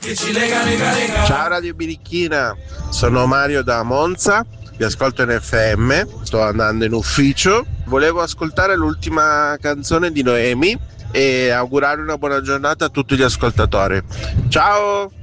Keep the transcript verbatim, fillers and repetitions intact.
che ci lega, lega, lega. Ciao Radio Birichina, sono Mario da Monza, vi ascolto in F M, sto andando in ufficio. Volevo ascoltare l'ultima canzone di Noemi e augurare una buona giornata a tutti gli ascoltatori. Ciao!